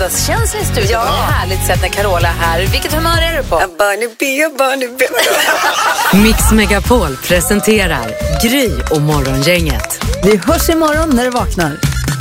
fredagskänsla i studion. Ja. Härligt sätt när Carola är här. Vilket humör är du på? Barney. Mix Megapol presenterar Gry och Morgongänget. Vi hörs imorgon när du vaknar.